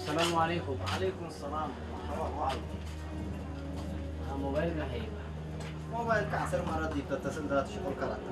السلام عليكم. وعليكم السلام. Mobile না হে mobile কাছের মারা দিতে শকল করা